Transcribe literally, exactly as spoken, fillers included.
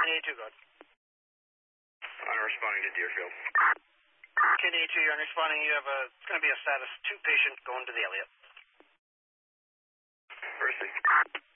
K two, good. I'm responding to Deerfield. K two, you're responding. You have a, it's going to be a status two patient going to the Elliott. First thing.